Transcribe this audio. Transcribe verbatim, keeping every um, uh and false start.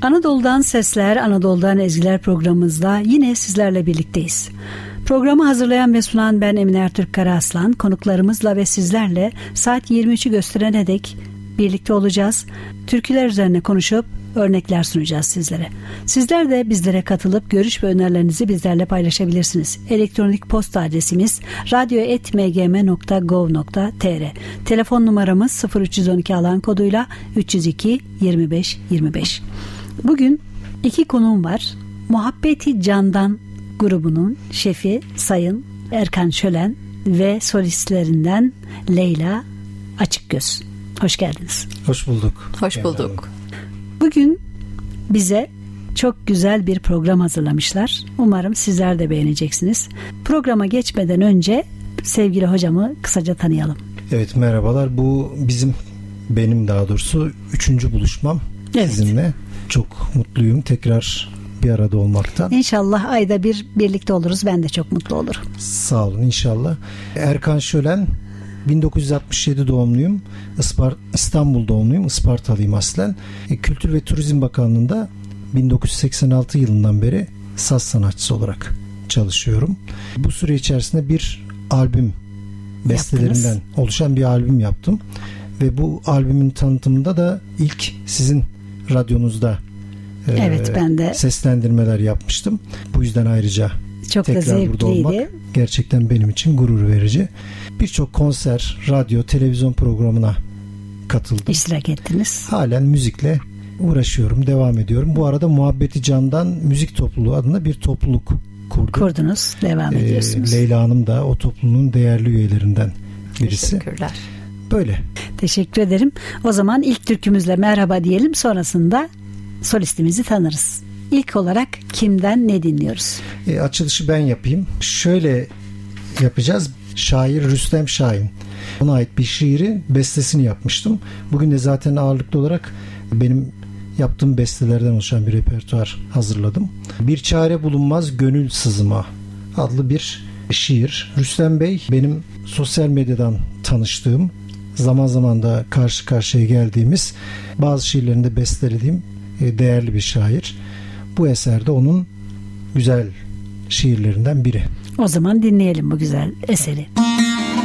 Anadolu'dan Sesler, Anadolu'dan Ezgiler programımızda yine sizlerle birlikteyiz. Programı hazırlayan ve sunan ben Emine Ertürk Karaaslan. Konuklarımızla ve sizlerle saat yirmi üçü gösterene dek birlikte olacağız. Türküler üzerine konuşup örnekler sunacağız sizlere. Sizler de bizlere katılıp görüş ve önerilerinizi bizlerle paylaşabilirsiniz. Elektronik posta adresimiz radyo et m g m nokta gov nokta t r. Telefon numaramız sıfır üç yüz on iki alan koduyla üç yüz iki yirmi beş yirmi beş. Bugün iki konuğum var. Muhabbeti Candan grubunun şefi Sayın Erkan Şölen ve solistlerinden Leyla Açıkgöz. Hoş geldiniz. Hoş bulduk. Hoş bulduk. Bugün bize çok güzel bir program hazırlamışlar. Umarım sizler de beğeneceksiniz. Programa geçmeden önce sevgili hocamı kısaca tanıyalım. Evet, merhabalar. Bu bizim, benim daha doğrusu üçüncü buluşmam evet. Sizinle. Çok mutluyum tekrar bir arada olmaktan. İnşallah ayda bir birlikte oluruz. Ben de çok mutlu olurum. Sağ olun inşallah. Erkan Şölen, bin dokuz yüz altmış yedi doğumluyum. Ispar- İstanbul doğumluyum. Ispartalıyım aslen. Kültür ve Turizm Bakanlığı'nda bin dokuz yüz seksen altı yılından beri saz sanatçısı olarak çalışıyorum. Bu süre içerisinde bir albüm bestelerinden Yaptınız. oluşan bir albüm yaptım. Ve bu albümün tanıtımında da ilk sizin radyonuzda evet, e, ben de seslendirmeler yapmıştım. Bu yüzden ayrıca çok tekrar burada olmak gerçekten benim için gurur verici. Birçok konser, radyo, televizyon programına katıldım. İştirak ettiniz. Halen müzikle uğraşıyorum, devam ediyorum. Bu arada Muhabbeti Candan Müzik Topluluğu adında bir topluluk kurdum. Kurdunuz, devam ediyorsunuz. Ee, Leyla Hanım da o topluluğun değerli üyelerinden birisi. Teşekkürler. Böyle. Teşekkür ederim. O zaman ilk türkümüzle merhaba diyelim. Sonrasında solistimizi tanırız. İlk olarak kimden ne dinliyoruz? E, açılışı ben yapayım. Şöyle yapacağız. Şair Rüstem Şahin. Ona ait bir şiiri bestesini yapmıştım. Bugün de zaten ağırlıklı olarak benim yaptığım bestelerden oluşan bir repertuar hazırladım. Bir çare bulunmaz gönül sızıma adlı bir şiir. Rüstem Bey benim sosyal medyadan tanıştığım, zaman zaman da karşı karşıya geldiğimiz, bazı şiirlerinde bestelediğim değerli bir şair. Bu eser de onun güzel şiirlerinden biri. O zaman dinleyelim bu güzel eseri.